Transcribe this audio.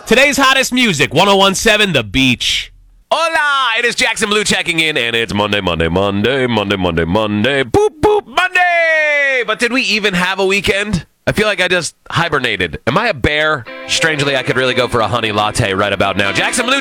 Today's hottest music, 101.7 The Beach. Hola! It is Jackson Blue checking in, and it's Monday. Boop, boop, Monday! But did we even have a weekend? I feel like I just hibernated. Am I a bear? Strangely, I could really go for a honey latte right about now. Jackson Blue